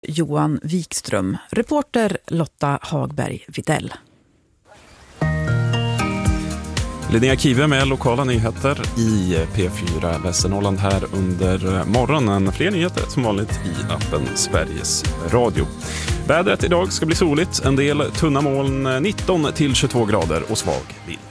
Johan Wikström, reporter Lotta Hagberg Videll. Linnea Kive med lokala nyheter i P4 Västernorrland här under morgonen. Fler nyheter som vanligt i appen Sveriges Radio. Vädret idag ska bli soligt, en del tunna moln, 19 till 22 grader och svag vind.